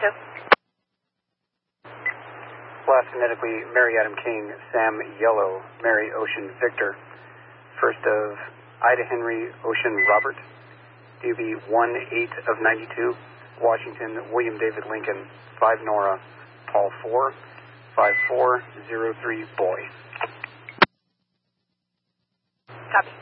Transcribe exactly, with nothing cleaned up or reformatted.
two. Last phonetically, Mary Adam King, Sam Yellow, Mary Ocean Victor. First of Ida Henry Ocean Robert. D B one eight of ninety-two. Washington William David Lincoln. five Nora. Paul four. five four zero three Boy. Copy.